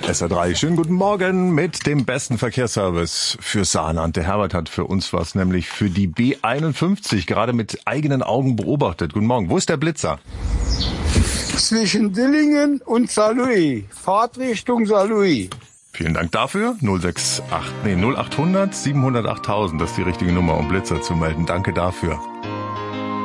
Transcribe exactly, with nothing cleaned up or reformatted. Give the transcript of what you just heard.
S R drei, schönen guten Morgen mit dem besten Verkehrsservice für Saarland. Der Herbert hat für uns was, nämlich für die B einundfünfzig, gerade mit eigenen Augen beobachtet. Guten Morgen, wo ist der Blitzer? Zwischen Dillingen und Saarlouis, Fahrtrichtung Saarlouis. Vielen Dank dafür. null sechs acht, nee, null acht hundert siebenhundertacht tausend, das ist die richtige Nummer, um Blitzer zu melden. Danke dafür.